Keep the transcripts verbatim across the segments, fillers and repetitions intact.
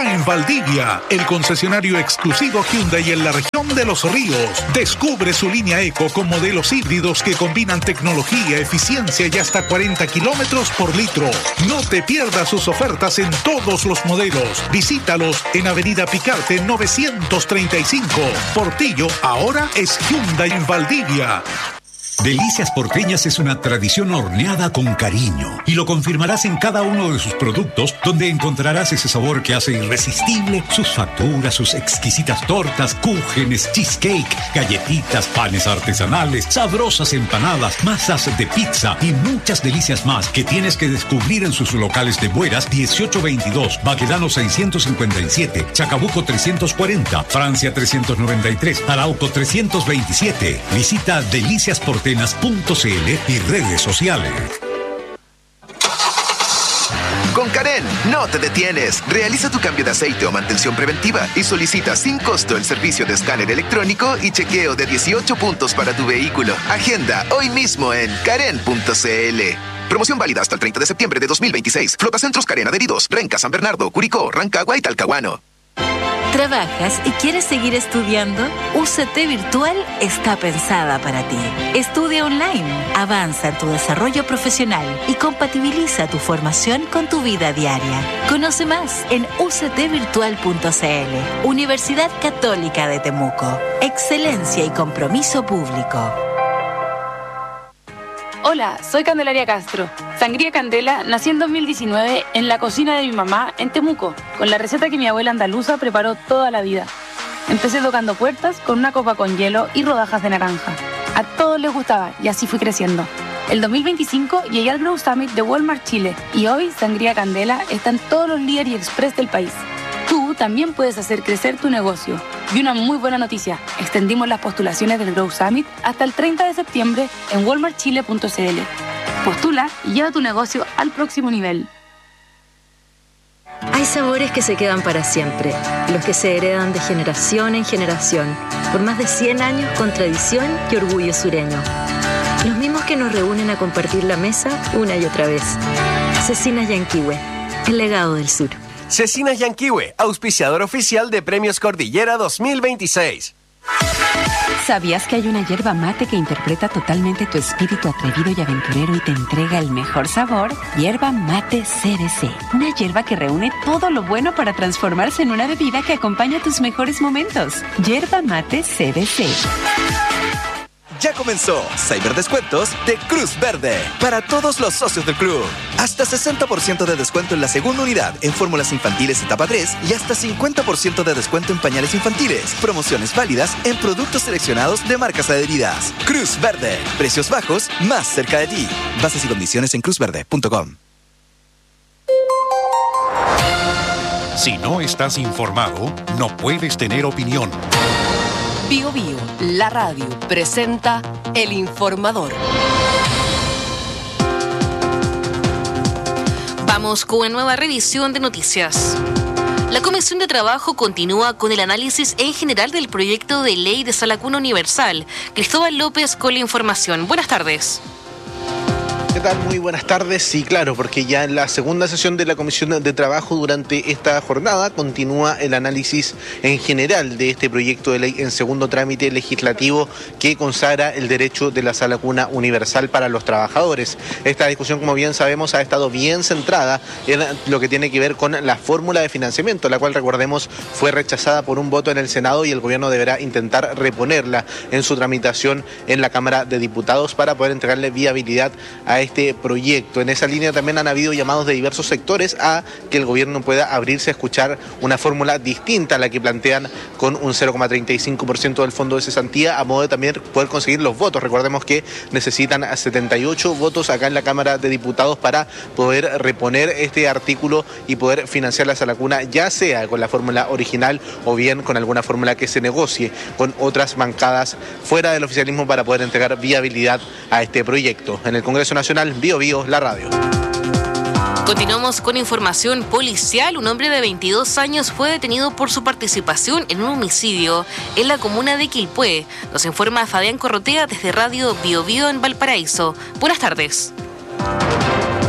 En Valdivia, el concesionario exclusivo Hyundai en la región de Los Ríos. Descubre su línea Eco con modelos híbridos que combinan tecnología, eficiencia y hasta cuarenta kilómetros por litro. No te pierdas sus ofertas en todos los modelos. Visítalos en Avenida Picarte novecientos treinta y cinco. Portillo ahora es Hyundai en Valdivia. Delicias Porteñas es una tradición horneada con cariño y lo confirmarás en cada uno de sus productos, donde encontrarás ese sabor que hace irresistible sus facturas, sus exquisitas tortas, cúgenes, cheesecake, galletitas, panes artesanales, sabrosas empanadas, masas de pizza y muchas delicias más que tienes que descubrir en sus locales de Bueras dieciocho veintidós, Baquedano seiscientos cincuenta y siete, Chacabuco trescientos cuarenta, Francia trescientos noventa y tres, Arauco trescientos veintisiete. Visita Delicias Porteñas punto c l y redes sociales. Con Karen, no te detienes. Realiza tu cambio de aceite o mantención preventiva y solicita sin costo el servicio de escáner electrónico y chequeo de dieciocho puntos para tu vehículo. Agenda hoy mismo en karen punto c l. Promoción válida hasta el treinta de septiembre de dos mil veintiséis. Flotacentros Karen adheridos. Renca, San Bernardo, Curicó, Rancagua y Talcahuano. ¿Trabajas y quieres seguir estudiando? U C T Virtual está pensada para ti. Estudia online, avanza en tu desarrollo profesional y compatibiliza tu formación con tu vida diaria. Conoce más en u c t virtual punto c l. Universidad Católica de Temuco. Excelencia y compromiso público. Hola, soy Candelaria Castro. Sangría Candela nació en dos mil diecinueve en la cocina de mi mamá en Temuco, con la receta que mi abuela andaluza preparó toda la vida. Empecé tocando puertas con una copa con hielo y rodajas de naranja. A todos les gustaba y así fui creciendo. El dos mil veinticinco llegué al Grow Summit de Walmart Chile y hoy Sangría Candela está en todos los líderes y express del país. Tú también puedes hacer crecer tu negocio. Y una muy buena noticia, extendimos las postulaciones del Grow Summit hasta el treinta de septiembre en walmart chile punto c l. Postula y lleva tu negocio al próximo nivel. Hay sabores que se quedan para siempre, los que se heredan de generación en generación, por más de cien años con tradición y orgullo sureño. Los mismos que nos reúnen a compartir la mesa una y otra vez. Cecinas Yanquihue, el legado del sur. Cecinas Yanquihue, auspiciador oficial de Premios Cordillera dos mil veintiséis. ¿Sabías que hay una yerba mate que interpreta totalmente tu espíritu atrevido y aventurero y te entrega el mejor sabor? Yerba Mate C B C. Una yerba que reúne todo lo bueno para transformarse en una bebida que acompaña tus mejores momentos. Yerba Mate C B C. Ya comenzó Cyberdescuentos de Cruz Verde para todos los socios del club. Hasta sesenta por ciento de descuento en la segunda unidad en fórmulas infantiles etapa tres y hasta cincuenta por ciento de descuento en pañales infantiles. Promociones válidas en productos seleccionados de marcas adheridas. Cruz Verde. Precios bajos más cerca de ti. Bases y condiciones en cruz verde punto com. Si no estás informado, no puedes tener opinión. Bio Bio, la radio, presenta El Informador. Vamos con una nueva revisión de noticias. La Comisión de Trabajo continúa con el análisis en general del proyecto de ley de Sala Cuna Universal. Cristóbal López con la información. Buenas tardes. ¿Qué tal? Muy buenas tardes. Sí, claro, porque ya en la segunda sesión de la Comisión de Trabajo durante esta jornada continúa el análisis en general de este proyecto de ley en segundo trámite legislativo que consagra el derecho de la sala cuna universal para los trabajadores. Esta discusión, como bien sabemos, ha estado bien centrada en lo que tiene que ver con la fórmula de financiamiento, la cual, recordemos, fue rechazada por un voto en el Senado y el gobierno deberá intentar reponerla en su tramitación en la Cámara de Diputados para poder entregarle viabilidad a este proyecto. En esa línea también han habido llamados de diversos sectores a que el gobierno pueda abrirse a escuchar una fórmula distinta a la que plantean con un cero coma treinta y cinco por ciento del fondo de cesantía a modo de también poder conseguir los votos. Recordemos que necesitan setenta y ocho votos acá en la Cámara de Diputados para poder reponer este artículo y poder financiar la sala cuna, ya sea con la fórmula original o bien con alguna fórmula que se negocie con otras bancadas fuera del oficialismo para poder entregar viabilidad a este proyecto. En el Congreso Nacional, Bio Bio, la radio. Continuamos con información policial. Un hombre de veintidós años fue detenido por su participación en un homicidio en la comuna de Quilpué. Nos informa Fabián Corrotea desde Radio Bio Bio en Valparaíso. Buenas tardes.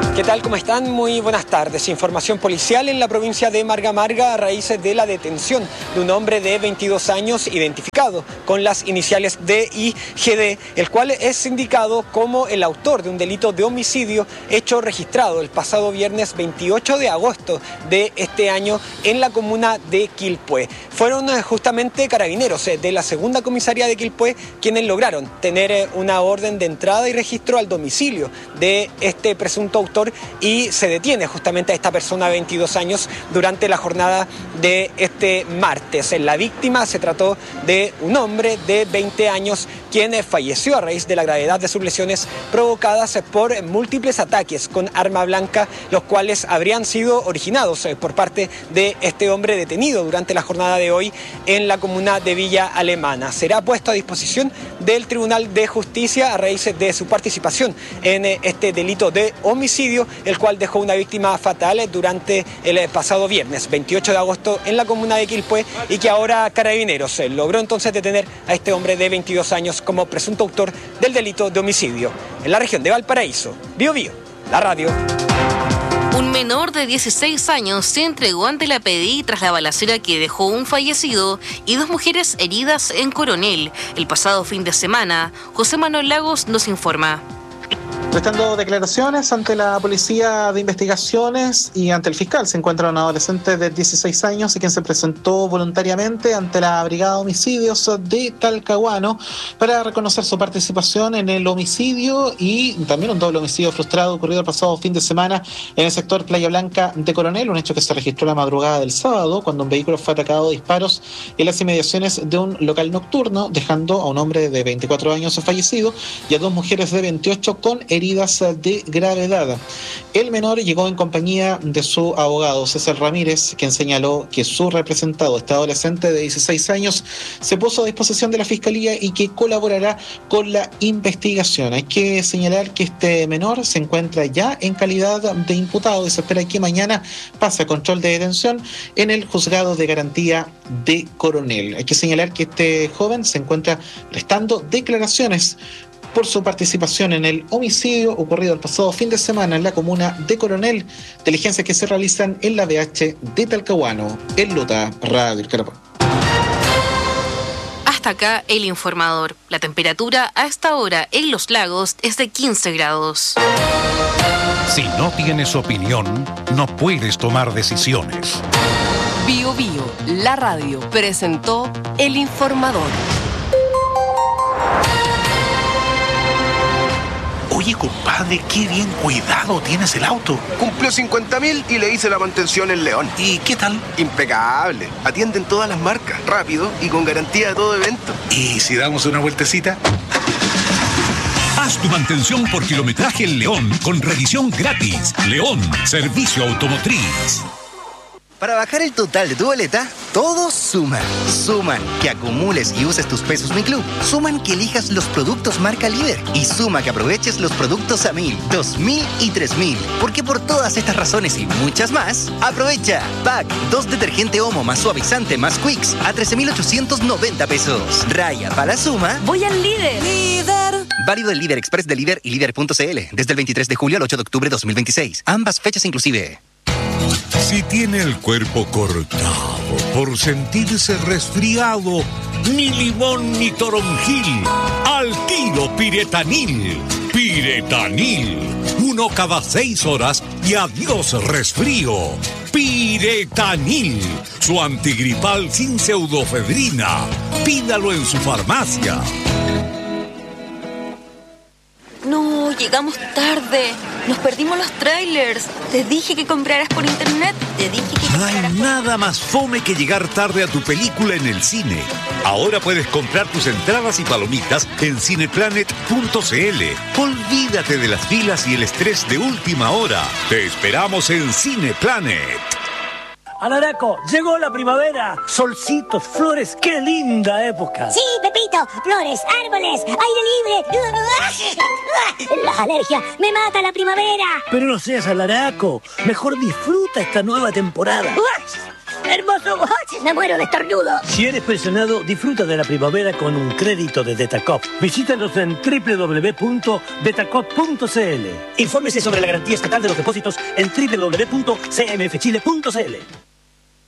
¿Qué tal? ¿Cómo están? Muy buenas tardes. Información policial en la provincia de Marga Marga a raíz de la detención de un hombre de veintidós años identificado con las iniciales D I G D, el cual es indicado como el autor de un delito de homicidio hecho registrado el pasado viernes veintiocho de agosto de este año en la comuna de Quilpué. Fueron justamente carabineros de la segunda comisaría de Quilpué quienes lograron tener una orden de entrada y registro al domicilio de este presunto autor y se detiene justamente a esta persona de veintidós años durante la jornada de este martes. La víctima se trató de un hombre de veinte años quien falleció a raíz de la gravedad de sus lesiones provocadas por múltiples ataques con arma blanca, los cuales habrían sido originados por parte de este hombre detenido durante la jornada de hoy en la comuna de Villa Alemana. Será puesto a disposición del Tribunal de Justicia a raíz de su participación en este delito de homicidio, el cual dejó una víctima fatal durante el pasado viernes veintiocho de agosto en la comuna de Quilpué y que ahora Carabineros logró entonces detener a este hombre de veintidós años como presunto autor del delito de homicidio. En la región de Valparaíso, Bío Bío, la radio. Un menor de dieciséis años se entregó ante la P D I tras la balacera que dejó un fallecido y dos mujeres heridas en Coronel el pasado fin de semana. José Manuel Lagos nos informa. Prestando declaraciones ante la Policía de Investigaciones y ante el fiscal se encuentra un adolescente de dieciséis años quien se presentó voluntariamente ante la Brigada de Homicidios de Talcahuano para reconocer su participación en el homicidio y también un doble homicidio frustrado ocurrido el pasado fin de semana en el sector Playa Blanca de Coronel, un hecho que se registró la madrugada del sábado cuando un vehículo fue atacado a disparos en las inmediaciones de un local nocturno, dejando a un hombre de veinticuatro años fallecido y a dos mujeres de veintiocho con heridas de gravedad. El menor llegó en compañía de su abogado César Ramírez, quien señaló que su representado, este adolescente de dieciséis años, se puso a disposición de la Fiscalía y que colaborará con la investigación. Hay que señalar que este menor se encuentra ya en calidad de imputado y se espera que mañana pase a control de detención en el Juzgado de Garantía de Coronel. Hay que señalar que este joven se encuentra prestando declaraciones por su participación en el homicidio ocurrido el pasado fin de semana en la comuna de Coronel, diligencias que se realizan en la B H de Talcahuano, en Lota, Radio El Carapán. Hasta acá el informador. La temperatura a esta hora en Los Lagos es de quince grados. Si no tienes opinión, no puedes tomar decisiones. Bío Bío, la radio, presentó el informador. Oye, compadre, qué bien cuidado tienes el auto. Cumplió cincuenta mil y le hice la mantención en León. ¿Y qué tal? Impecable. Atienden todas las marcas, rápido y con garantía de todo evento. ¿Y si damos una vueltecita? Haz tu mantención por kilometraje en León con revisión gratis. León, servicio automotriz. Para bajar el total de tu boleta, todos suman. Suman que acumules y uses tus pesos Mi Club. Suman que elijas los productos marca líder. Y suma que aproveches los productos a mil, dos mil y tres mil. Porque por todas estas razones y muchas más, aprovecha. Pack dos detergente Omo más suavizante más Quicks a trece mil ochocientos noventa pesos. Raya para la suma. Voy al líder. Líder. Válido el Líder Express de Líder y Líder punto c l desde el veintitrés de julio al ocho de octubre de dos mil veintiséis. Ambas fechas inclusive. Si tiene el cuerpo cortado por sentirse resfriado, ni limón ni toronjil, al tiro Piretanil. Piretanil, uno cada seis horas y adiós resfrío. Piretanil, su antigripal sin pseudofedrina. Pídalo en su farmacia. No, llegamos tarde. Nos perdimos los trailers. Te dije que compraras por internet. Te dije que compraras No hay por... nada más fome que llegar tarde a tu película en el cine. Ahora puedes comprar tus entradas y palomitas en cineplanet punto c l. Olvídate de las filas y el estrés de última hora. Te esperamos en Cineplanet. Alaraco, llegó la primavera. Solcitos, flores, qué linda época. Sí, Pepito, flores, árboles, aire libre. Las alergias, me mata la primavera. Pero no seas alaraco, mejor disfruta esta nueva temporada. hermoso! ¡Me muero de estornudo! Si eres pensionado, disfruta de la primavera con un crédito de Detacop. Visítanos en doble u doble u doble u punto detacop punto c l. Infórmese sobre la garantía estatal de los depósitos en doble u doble u doble u punto c m f chile punto c l.